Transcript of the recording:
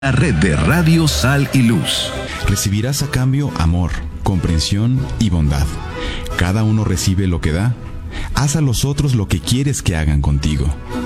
La red de Radio Sal y Luz. Recibirás a cambio amor, comprensión y bondad. Cada uno recibe lo que da. Haz a los otros lo que quieres que hagan contigo.